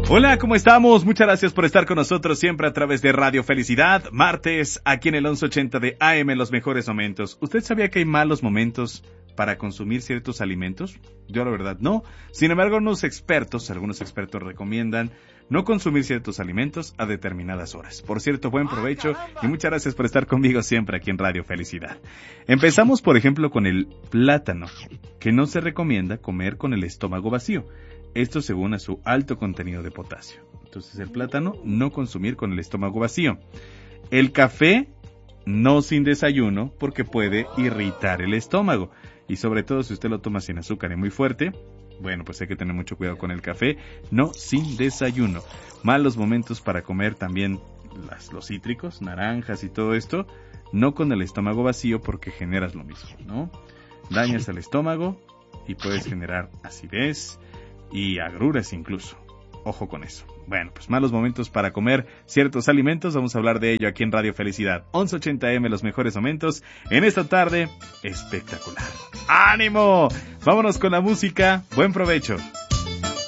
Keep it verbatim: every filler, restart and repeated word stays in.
Hola, ¿cómo estamos? Muchas gracias por estar con nosotros siempre a través de Radio Felicidad. Martes, aquí en el once ochenta de A M, Los Mejores Momentos. ¿Usted sabía que hay malos momentos para consumir ciertos alimentos? Yo la verdad no. Sin embargo, unos expertos, algunos expertos recomiendan no consumir ciertos alimentos a determinadas horas. Por cierto, buen provecho y muchas gracias por estar conmigo siempre aquí en Radio Felicidad. Empezamos, por ejemplo, con el plátano, que no se recomienda comer con el estómago vacío. Esto según a su alto contenido de potasio. Entonces el plátano no consumir con el estómago vacío. El café no sin desayuno porque puede irritar el estómago. Y sobre todo si usted lo toma sin azúcar y muy fuerte, bueno, pues hay que tener mucho cuidado con el café. No sin desayuno. Malos momentos para comer también las, los cítricos, naranjas y todo esto. No con el estómago vacío porque generas lo mismo, ¿no? Dañas el estómago y puedes generar acidez y agruras incluso. Ojo con eso. Bueno, pues malos momentos para comer ciertos alimentos. Vamos a hablar de ello aquí en Radio Felicidad. once ochenta eme, los mejores momentos en esta tarde espectacular. ¡Ánimo! Vámonos con la música. Buen provecho.